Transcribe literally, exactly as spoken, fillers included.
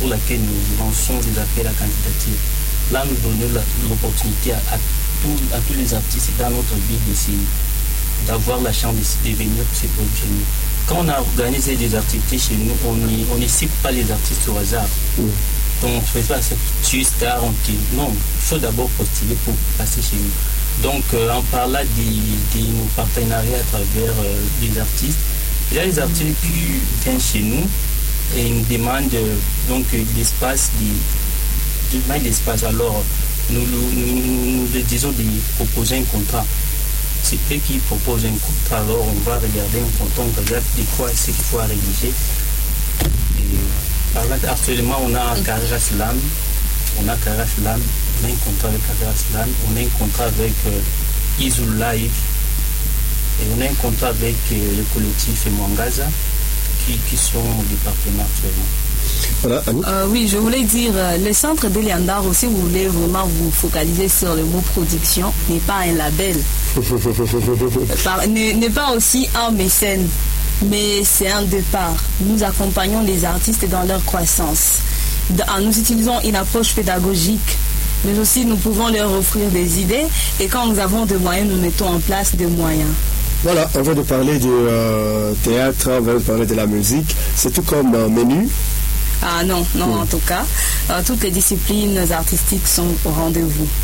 pour laquelle nous lançons des appels à candidature. Là, nous donnons la, l'opportunité à, à, tout, à tous les artistes dans notre ville d'essayer d'avoir la chance de, de venir pour ces produits chez nous. Quand on a organisé des activités chez nous, on ne cible pas les artistes au hasard. Mm. Donc on ne fait pas ça, tu es star, on dit non, il faut d'abord postuler pour passer chez nous. Donc euh, en parlant de, de nos partenariats à travers euh, les artistes, il y a les artistes qui viennent chez nous et ils nous demandent euh, donc l'espace, de, de, d'espace. Alors nous, nous, nous, nous leur disons de proposer un contrat. C'est eux qui proposent un contrat, alors on va regarder un contrat, on regarde de quoi c'est qu'il faut rédiger. Et par là, actuellement, on a Carrera Slam, on a Carrera Slam, on a un contrat avec Carrera Slam, on a un contrat avec euh, Isul Live, et on a un contrat avec euh, le collectif Mwangaza, qui, qui sont des partenaires actuellement. Voilà, euh, oui, je voulais dire, euh, le centre de Liandar, si vous voulez vraiment vous focaliser sur le mot production, n'est pas un label, n'est pas aussi un mécène, mais c'est un départ. Nous accompagnons les artistes dans leur croissance. En nous utilisons une approche pédagogique, mais aussi nous pouvons leur offrir des idées, et quand nous avons des moyens, nous mettons en place des moyens. Voilà, on vient de parler du euh, théâtre, on vient de parler de la musique, c'est tout comme un menu. Ah non, non, mmh. En tout cas, euh, toutes les disciplines artistiques sont au rendez-vous.